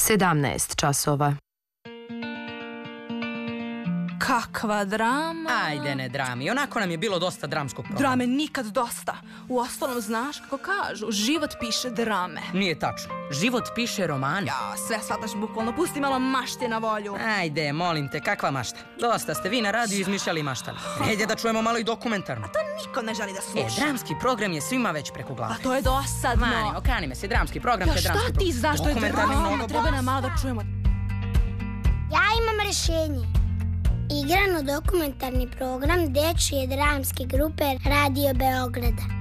17 časova. Kakva drama. Ajde, ne drami. Onako nam je bilo dosta dramskog programa. Drame nikad dosta. U ostalom, znaš kako kažu, život piše drame. Nije tačno. Život piše romane. Ja, sve shvataš bukvalno. Pusti malo mašte na volju. Ajde, molim te, kakva mašta? Dosta ste vi na radiju izmišljali i maštali. Ajde da čujemo malo i dokumentarno. To niko ne želi da sluša. Dramski program je svima već preko glave. A to je dosadno. Mani, okani me se, dramski program te dramski program. Ja, šta ti znaš što je drama? Treba nam malo da čujemo. Ja imam rešenje. Igrano dokumentarni program dečije dramske grupe Radio Beograda.